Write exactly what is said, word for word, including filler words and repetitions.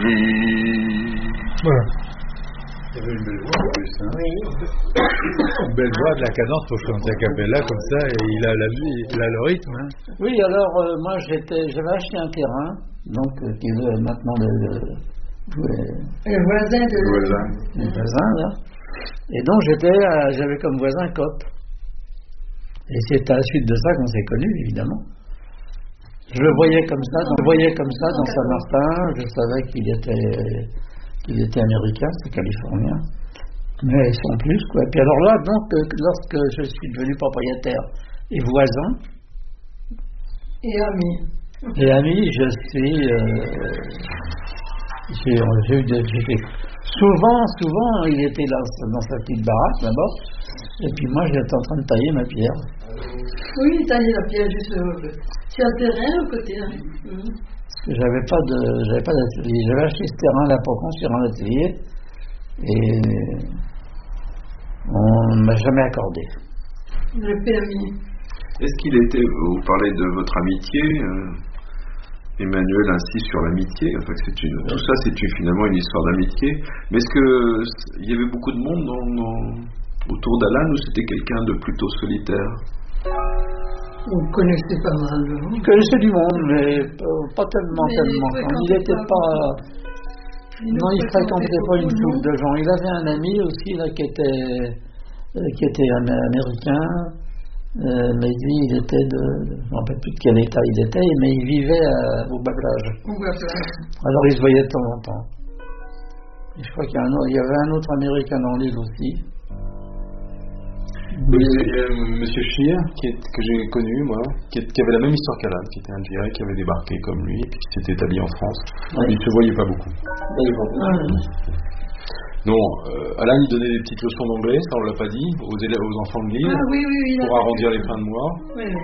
vie. Voilà. Il y avait une belle voix en plus. Hein. Oui. Une belle voix, de la cadence pour chanter a cappella comme ça, et il a, la, il a le rythme. Hein. Oui, alors euh, moi j'étais, j'avais acheté un terrain, donc euh, qui est maintenant le, le, le voisin de Voisin. le voisin là. Et donc j'étais, euh, j'avais comme voisin Cop. Et c'est à la suite de ça qu'on s'est connus, évidemment. Je le voyais comme ça, je le voyais comme ça dans Saint-Martin. Je savais qu'il était, qu'il était américain, c'est californien, mais sans plus quoi. Et puis alors là, donc, lorsque je suis devenu propriétaire et voisin et ami. et ami, je suis, euh, j'ai, j'ai eu des, j'ai, souvent, souvent, il était dans, dans sa petite baraque là-bas, et puis moi j'étais en train de tailler ma pierre. Oui, tailler la pierre juste sur, sur le terrain au côté. Hein. Mmh. Parce que j'avais pas de, j'avais pas d'atelier. J'avais acheté ce terrain-là pour construire un atelier et on ne m'a jamais accordé. Le permis. Est-ce qu'il était, vous parlez de votre amitié, euh, Emmanuel insiste sur l'amitié, enfin c'est une, tout ça c'est une, finalement une histoire d'amitié, mais est-ce que il y avait beaucoup de monde dans, dans, autour d'Alan ou c'était quelqu'un de plutôt solitaire? On connaissait pas mal. Hein? Je connaissais du monde, mais pas tellement, mais tellement. Il n'était pas. Il non, il fréquentait pas une foule de gens. Il avait un ami aussi là qui était, qui était un américain, euh, mais lui il était de, je ne me rappelle plus de quel état il était, mais il vivait à, au Bas-Plage. Au Bas-Plage. Alors il se voyait de temps en temps. Et je crois qu'il y, a un autre, il y avait un autre américain dans l'île aussi. Oui, il y a Monsieur Scheer, qui est, que j'ai connu, moi, qui, est, qui avait la même histoire qu'Alan, qui était indien, qui avait débarqué comme lui, et puis qui s'était établi en France. Oui. Il ne se voyait pas beaucoup. Oui. Non, euh, Alan, il donnait des petites leçons d'anglais, ça on l'a pas dit, aux, élèves, aux enfants de l'île, Ah oui, oui, oui. pour arrondir les fins de mois. Oui, oui.